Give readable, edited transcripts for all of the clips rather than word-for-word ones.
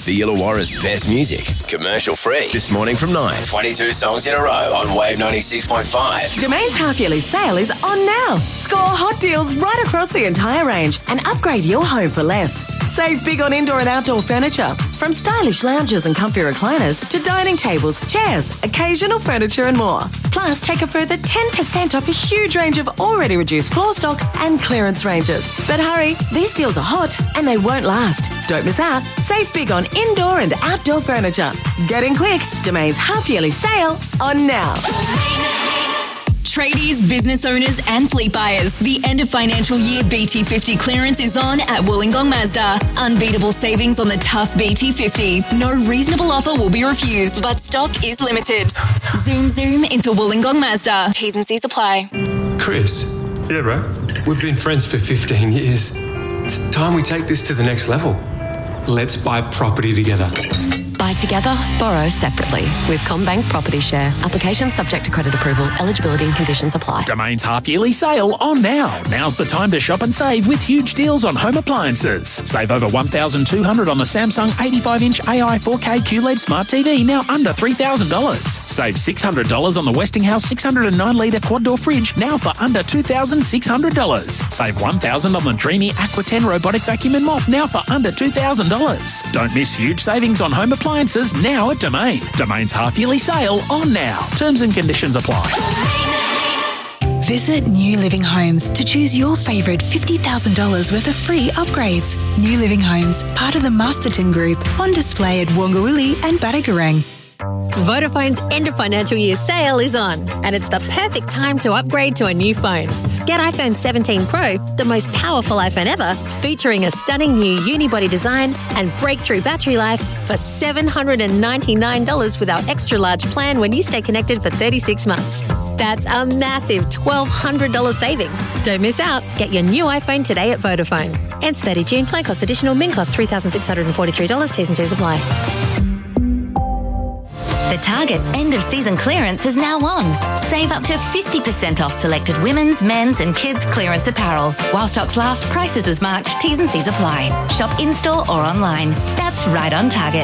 The Illawarra's best music, commercial free. This morning from 9. 22 songs in a row on Wave 96.5. Domain's half-yearly sale is on now. Score hot deals right across the entire range and upgrade your home for less. Save big on indoor and outdoor furniture, from stylish lounges and comfy recliners to dining tables, chairs, occasional furniture and more. Plus, take a further 10% off a huge range of already reduced floor stock and clearance ranges. But hurry, these deals are hot and they won't last. Don't miss out. Save big on indoor and outdoor furniture. Get in quick. Domain's half-yearly sale on now. Tradies, business owners and fleet buyers, the end of financial year BT50 clearance is on at Wollongong Mazda. Unbeatable savings on the tough BT50. No reasonable offer will be refused, but stock is limited. Zoom into Wollongong Mazda. T's and C's apply. Chris. Yeah, bro. We've been friends for 15 years. It's time we take this to the next level. Let's buy property together. Buy together, borrow separately with CommBank Property Share. Application subject to credit approval. Eligibility and conditions apply. Domain's half-yearly sale on now. Now's the time to shop and save with huge deals on home appliances. Save over $1,200 on the Samsung 85-inch AI 4K QLED Smart TV, now under $3,000. Save $600 on the Westinghouse 609-litre quad-door fridge, now for under $2,600. Save $1,000 on the Dreamy Aqua 10 robotic vacuum and mop, now for under $2,000. Don't miss huge savings on home appliances now at Domain. Domain's half-yearly sale on now. Terms and conditions apply. Visit New Living Homes to choose your favourite $50,000 worth of free upgrades. New Living Homes, part of the Masterton Group, on display at Wongawilli and Badagarang. Vodafone's end of financial year sale is on, and it's the perfect time to upgrade to a new phone. Get iPhone 17 Pro, the most powerful iPhone ever, featuring a stunning new unibody design and breakthrough battery life for $799 with our extra large plan when you stay connected for 36 months. That's a massive $1,200 saving. Don't miss out. Get your new iPhone today at Vodafone. Ends 30 June. Plan cost additional. Min cost $3,643. T's and C's apply. The Target end of season clearance is now on. Save up to 50% off selected women's, men's and kids clearance apparel. While stocks last, prices as marked. T's and C's apply. Shop in-store or online. That's right on Target.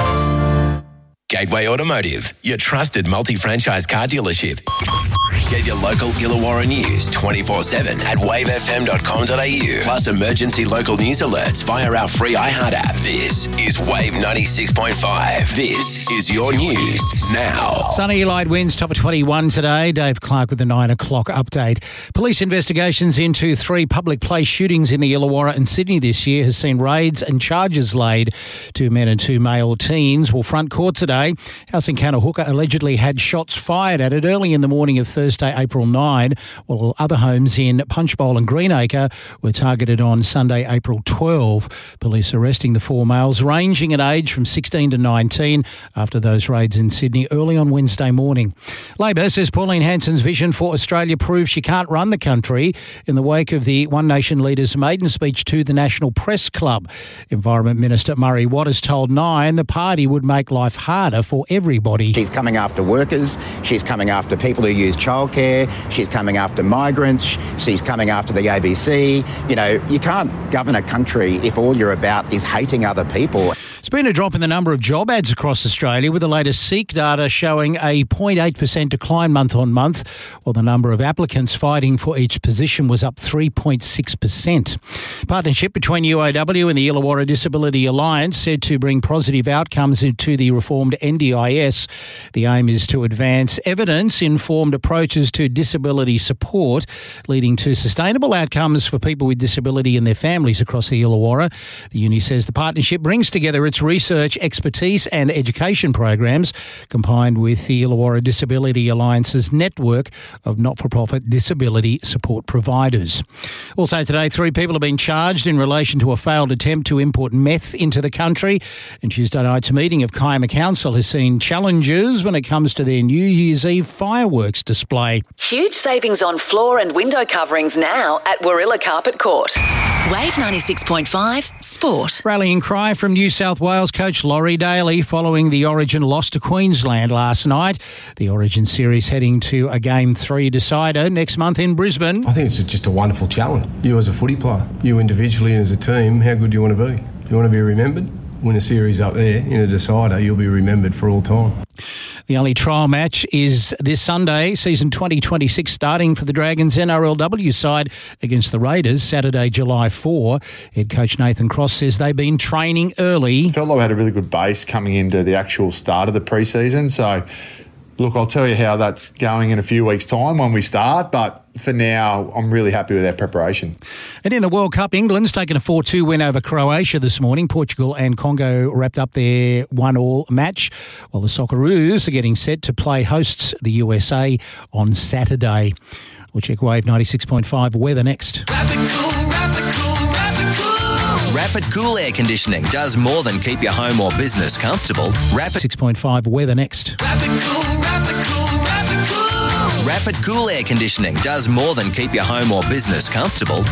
Gateway Automotive, your trusted multi-franchise car dealership. Get your local Illawarra news 24/7 at wavefm.com.au. Plus emergency local news alerts via our free iHeart app. This is Wave 96.5. This is your news now. Sunny light winds, top of 21 today. Dave Clark with the 9 o'clock update. Police investigations into 3 public place shootings in the Illawarra and Sydney this year has seen raids and charges laid. 2 men and 2 male teens will front court today. House in Kanahooka allegedly had shots fired at it early in the morning of Thursday, April 9, while other homes in Punchbowl and Greenacre were targeted on Sunday, April 12. Police arresting the 4 males ranging in age from 16 to 19 after those raids in Sydney early on Wednesday morning. Labor says Pauline Hanson's vision for Australia proves she can't run the country in the wake of the One Nation leader's maiden speech to the National Press Club. Environment Minister Murray Waters told Nine the party would make life harder for everybody. She's coming after workers, she's coming after people who use childcare, she's coming after migrants, she's coming after the ABC. You know, you can't govern a country if all you're about is hating other people. It's been a drop in the number of job ads across Australia, with the latest SEEK data showing a 0.8% decline month on month, while the number of applicants fighting for each position was up 3.6%. Partnership between UAW and the Illawarra Disability Alliance said to bring positive outcomes into the reformed NDIS. The aim is to advance evidence-informed approaches to disability support, leading to sustainable outcomes for people with disability and their families across the Illawarra. The uni says the partnership brings together its research, expertise and education programs, combined with the Illawarra Disability Alliance's network of not-for-profit disability support providers. Also today, 3 people have been charged in relation to a failed attempt to import meth into the country. And Tuesday night's meeting of Kiama Council has seen challenges when it comes to their New Year's Eve fireworks display. Huge savings on floor and window coverings now at Warilla Carpet Court. Wave 96.5 Sport. Rallying cry from New South Wales coach Laurie Daly following the Origin loss to Queensland last night. The Origin series heading to a Game 3 decider next month in Brisbane. I think it's just a wonderful challenge. You as a footy player, you individually and as a team, how good do you want to be? Do you want to be remembered win a series up there in a decider, you'll be remembered for all time. The only trial match is this Sunday, season 2026 starting for the Dragons NRLW side against the Raiders, Saturday, July 4. Head coach Nathan Cross says they've been training early. Felt like we had a really good base coming into the actual start of the pre-season. So, look, I'll tell you how that's going in a few weeks' time when we start, but for now, I'm really happy with our preparation. And in the World Cup, England's taken a 4-2 win over Croatia this morning. Portugal and Congo wrapped up their 1-1 match, while the Socceroos are getting set to play hosts the USA on Saturday. We'll check Wave 96.5 weather next. Rapid Cool Air Conditioning does more than keep your home or business comfortable. Rapid 6.5 weather next. Rapid Cool Air Conditioning does more than keep your home or business comfortable.